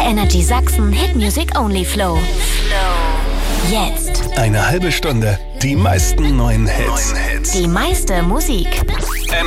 Energy Sachsen Hit Music Only Flow. Jetzt. Eine halbe Stunde. Die meisten neuen Hits. Die meiste Musik.